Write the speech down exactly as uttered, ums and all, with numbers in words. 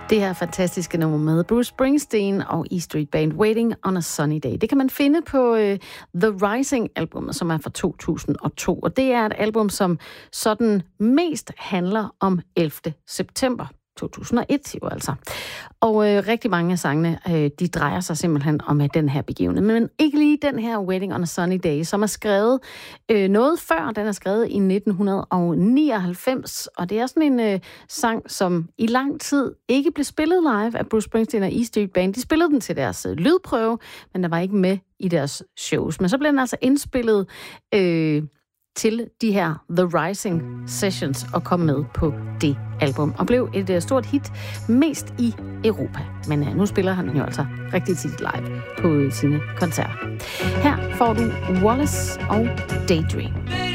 Det her fantastiske nummer med Bruce Springsteen og E Street Band, Waiting on a Sunny Day. Det kan man finde på uh, The Rising-albumet, som er fra to tusind og to. Og det er et album, som sådan mest handler om ellevte september to tusind og et, jo altså. Og øh, rigtig mange af sangene, øh, de drejer sig simpelthen om øh, den her begivenhed. Men ikke lige den her Waiting on a Sunny Day, som er skrevet øh, noget før. Den er skrevet i nitten nioghalvfems, og det er sådan en øh, sang, som i lang tid ikke blev spillet live af Bruce Springsteen og E Street Band. De spillede den til deres øh, lydprøve, men der var ikke med i deres shows. Men så blev den altså indspillet øh, til de her The Rising Sessions og kom med på det album og blev et uh, stort hit, mest i Europa. Men uh, nu spiller han jo altså rigtig tit live på uh, sine koncerter. Her får du Wallace og Daydream.